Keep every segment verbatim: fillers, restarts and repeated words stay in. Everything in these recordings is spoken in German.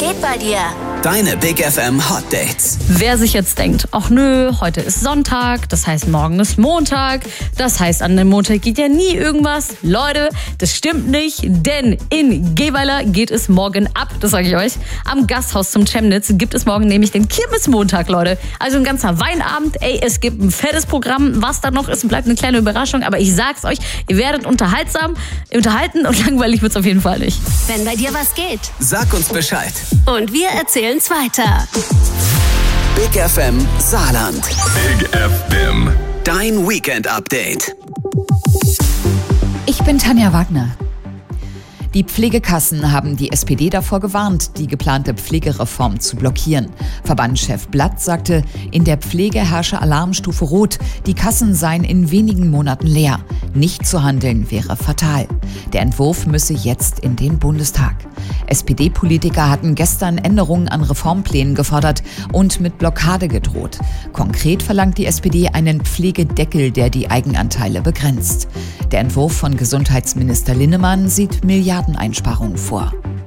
geht bei dir? Deine Big F M Hot Dates. Wer sich jetzt denkt, ach nö, heute ist Sonntag, das heißt morgen ist Montag, das heißt an dem Montag geht ja nie irgendwas. Leute, das stimmt nicht, denn in Gehweiler geht es morgen ab, das sage ich euch. Am Gasthaus zum Chemnitz gibt es morgen nämlich den Kirmesmontag, Leute. Also ein ganzer Weinabend, ey, es gibt ein fettes Programm, was da noch ist, bleibt eine kleine Überraschung, aber ich sag's euch, ihr werdet unterhaltsam, unterhalten und langweilig wird's auf jeden Fall nicht. Wenn bei dir was geht, Sag uns Bescheid. und wir erzählen's weiter. Big F M Saarland. Big F M. Dein Weekend Update. Ich bin Tanja Wagner. Die Pflegekassen haben die S P D davor gewarnt, die geplante Pflegereform zu blockieren. Verbandschef Blatt sagte, in der Pflege herrsche Alarmstufe Rot. Die Kassen seien in wenigen Monaten leer. Nicht zu handeln wäre fatal. Der Entwurf müsse jetzt in den Bundestag. S P D-Politiker hatten gestern Änderungen an Reformplänen gefordert und mit Blockade gedroht. Konkret verlangt die S P D einen Pflegedeckel, der die Eigenanteile begrenzt. Der Entwurf von Gesundheitsminister Linnemann sieht Milliardeneinsparungen vor.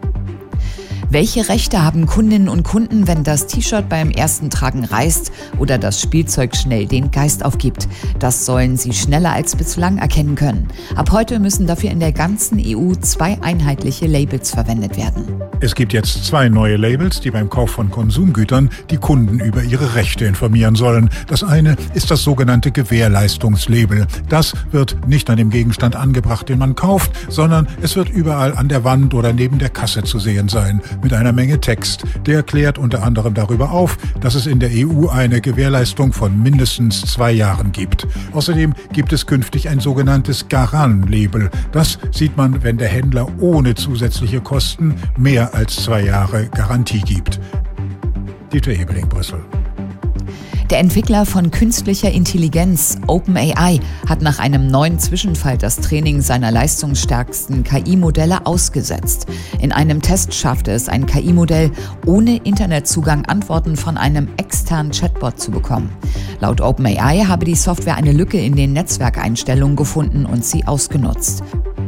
Welche Rechte haben Kundinnen und Kunden, wenn das T-Shirt beim ersten Tragen reißt oder das Spielzeug schnell den Geist aufgibt? Das sollen sie schneller als bislang erkennen können. Ab heute müssen dafür in der ganzen E U zwei einheitliche Labels verwendet werden. Es gibt jetzt zwei neue Labels, die beim Kauf von Konsumgütern die Kunden über ihre Rechte informieren sollen. Das eine ist das sogenannte Gewährleistungslabel. Das wird nicht an dem Gegenstand angebracht, den man kauft, sondern es wird überall an der Wand oder neben der Kasse zu sehen sein. Mit einer Menge Text. Der klärt unter anderem darüber auf, dass es in der E U eine Gewährleistung von mindestens zwei Jahren gibt. Außerdem gibt es künftig ein sogenanntes Garan-Label. Das sieht man, wenn der Händler ohne zusätzliche Kosten mehr als zwei Jahre Garantie gibt. Dieter Ebeling, Brüssel. Der Entwickler von künstlicher Intelligenz, OpenAI, hat nach einem neuen Zwischenfall das Training seiner leistungsstärksten K I-Modelle ausgesetzt. In einem Test schaffte es ein K I-Modell, ohne Internetzugang Antworten von einem externen Chatbot zu bekommen. Laut OpenAI habe die Software eine Lücke in den Netzwerkeinstellungen gefunden und sie ausgenutzt.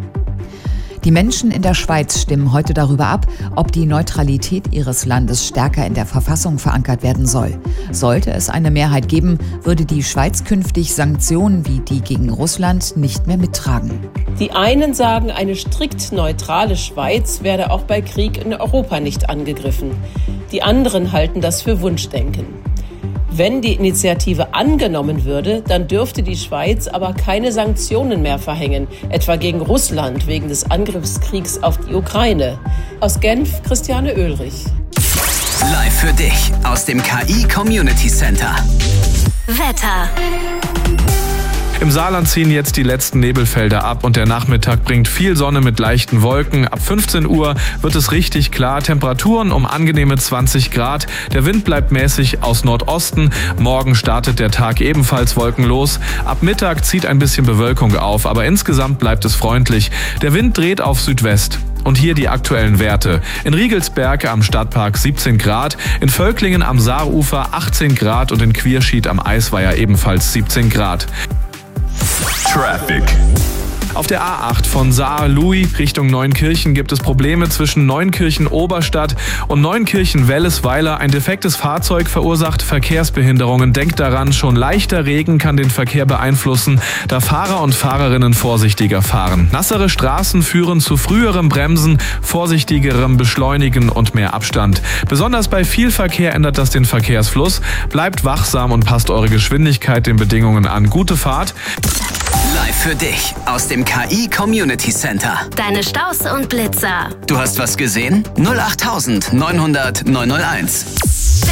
Die Menschen in der Schweiz stimmen heute darüber ab, ob die Neutralität ihres Landes stärker in der Verfassung verankert werden soll. Sollte es eine Mehrheit geben, würde die Schweiz künftig Sanktionen wie die gegen Russland nicht mehr mittragen. Die einen sagen, eine strikt neutrale Schweiz werde auch bei Krieg in Europa nicht angegriffen. Die anderen halten das für Wunschdenken. Wenn die Initiative angenommen würde, dann dürfte die Schweiz aber keine Sanktionen mehr verhängen, etwa gegen Russland wegen des Angriffskriegs auf die Ukraine. Aus Genf, Christiane Oehlrich. Live für dich aus dem K I Community Center. Wetter. Im Saarland ziehen jetzt die letzten Nebelfelder ab und der Nachmittag bringt viel Sonne mit leichten Wolken. Ab fünfzehn Uhr wird es richtig klar. Temperaturen um angenehme zwanzig Grad. Der Wind bleibt mäßig aus Nordosten. Morgen startet der Tag ebenfalls wolkenlos. Ab Mittag zieht ein bisschen Bewölkung auf, aber insgesamt bleibt es freundlich. Der Wind dreht auf Südwest. Und hier die aktuellen Werte. In Riegelsberg am Stadtpark siebzehn Grad, in Völklingen am Saarufer achtzehn Grad und in Quierschied am Eisweiher ebenfalls siebzehn Grad. Traffic. Auf der A acht von Saar-Louis Richtung Neunkirchen gibt es Probleme zwischen Neunkirchen-Oberstadt und Neunkirchen-Wellesweiler. Ein defektes Fahrzeug verursacht Verkehrsbehinderungen. Denkt daran, schon leichter Regen kann den Verkehr beeinflussen, da Fahrer und Fahrerinnen vorsichtiger fahren. Nassere Straßen führen zu früherem Bremsen, vorsichtigerem Beschleunigen und mehr Abstand. Besonders bei viel Verkehr ändert das den Verkehrsfluss. Bleibt wachsam und passt eure Geschwindigkeit den Bedingungen an. Gute Fahrt. Live für dich aus dem K I Community Center. Deine Staus und Blitzer. Du hast was gesehen? null acht neun null null neun null eins.